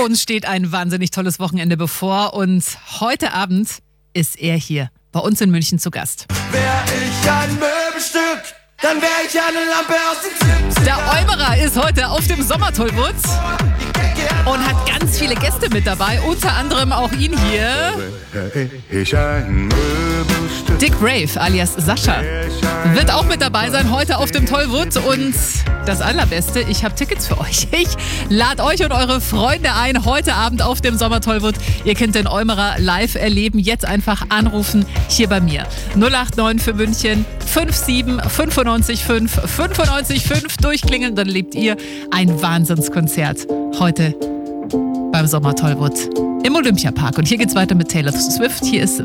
Uns steht ein wahnsinnig tolles Wochenende bevor und heute Abend ist er hier bei uns in München zu Gast. Wär ich ein Möbelstück, dann wär ich eine Lampe aus den 70ern. Der Eumerer ist heute auf dem Sommertollwut und hat ganz viele Gäste mit dabei, unter anderem auch ihn hier. Ich ein Möbelstück. Dick Brave alias Sascha wird auch mit dabei sein heute auf dem Tollwut und das Allerbeste, ich habe Tickets für euch. Ich lade euch und eure Freunde ein heute Abend auf dem Sommertollwut. Ihr könnt den Eumerer live erleben. Jetzt einfach anrufen hier bei mir. 089 für München 57 95 5 95 5 durchklingeln, dann lebt ihr ein Wahnsinnskonzert heute beim Sommertollwut im Olympiapark. Und hier geht's weiter mit Taylor Swift. Hier ist